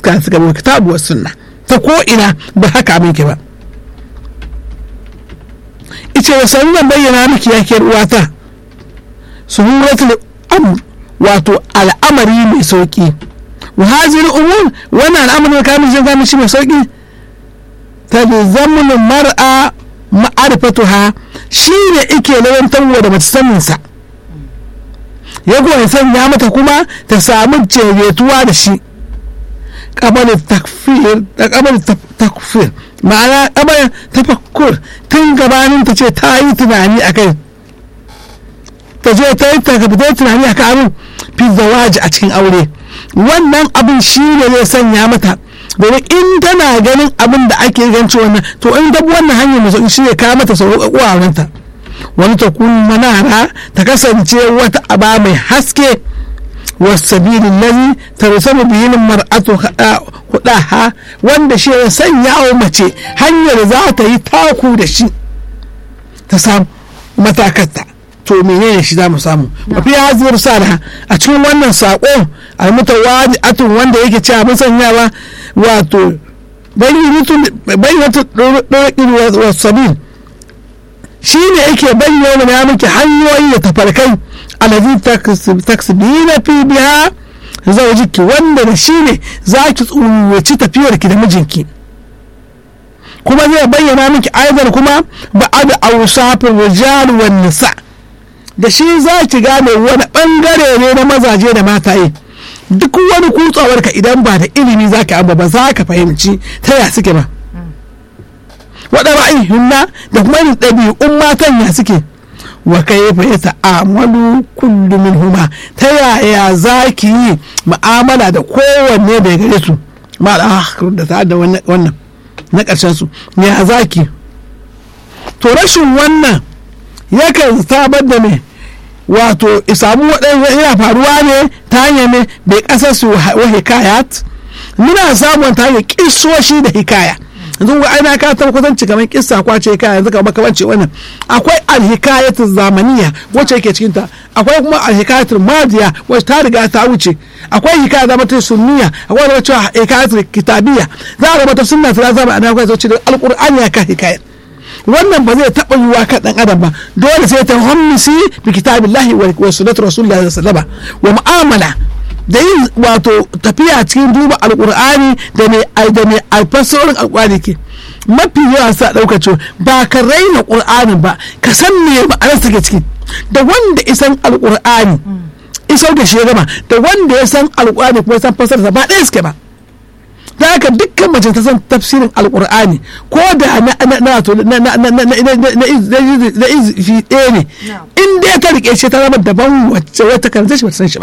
fuska suka bi kitabu was sunna ta ko ina ba haka abin ke ba. Ice wa sannan bayyana miki yakiyar uwata suhuratul amr wato al'amari mai sauki wa hazil umur wannan al'amarin kamin jin zamu shi mai sauki talzamul mar'a ma'arifatuha shine ike lawantarwa da mace sanin sa ya goyi sanya mata kuma ta samu ceretuwa da shi qabala takfir ma'ana qabala tafakkur tun gabanin ta ce ta yi tunani akai ta je ta yi tunani akan abin fi zawaji a cikin aure wannan abin shi ne zai sanya mata domin in tana ganin abin da ake ganci wannan to in dabu wannan hanyar mai sauki shi ne kawo mata sauƙaƙo a wurinta wani ta kun manara ta kasance wata aba mai haske wasabilin lazi ta rusamu biyinin mar'atu hudaha wanda shi ya sanya wa mace hanyar za ta yi taku da shi ta samu matakarta. To menene shi za mu samu mafi hazir sada a cikin wannan saƙo almutawadi atun wanda yake cewa mun sanyawa wato bayyana ɗoraƙin wasabil shi ne yake bayyana ya miki hanyoyi da tafarkai alazi taksibina fi biha zaujiki wanda da shi ne za ki tsuwaci tafiyarki da mijinki kuma zai bayyana miki aizar kuma ba'ad awsafin rijal wan nisa da shi za ki gane wani bangare ne na mazaje da mataye duk wani kutsawarka idan ba da ilimi za ka ba za ka fahimci ta ya suke ba waɗanda ayyuhunna da kuma yin ɗabi'un matan ya suke wa kayfa yata'amalu kullu minhuma ta yaya za ki yi mu'amala da kowanne da gare su ma da ta da wannan na ƙarshen su ya za ki to rashin wannan yakan sabar da me wato isamu waɗanda yana faruwa ne ta hanyar ne bai ƙasar su wa hikayat muna samun ta hanyar ƙisoshi da hikaya yanzu ga aina ka ta kusanci kamar kissa kwace hikaya yanzu kamar kamance wannan akwai alhikayatu zamaniya wacce yake cikin ta akwai kuma alhikayatu madiya wacce ta riga ta wuce akwai hikaya da mata sunniya akwai wacce hikayatu kitabiya za a mata sunna ta zama ana kai wacce alqur'ani ya ka hikaya wannan ba zai taɓa yiwuwa kan ɗan adam ba dole sai ta hammisi bi kitabillahi wa sunnati rasulillahi sallallahu alaihi wasallam wa mu'amala da yin wato tafiya cikin duba alkur'ani da mai alfasarorin alkur'ani ke mafi yawa sa ɗauka cewa ba ka raina ƙur'anin ba ka san me ma'anar take ciki da wanda isan alkur'ani isau da shi gama da wanda ya san alkur'ani kuma san fasarsa ba ɗaya suke ba da haka dukkan mace ta san tafsirin alkur'ani ko da na izi ɗaya ne in dai ta rike shi ta zama daban wacce wata kan zai shi ba ta san shi ba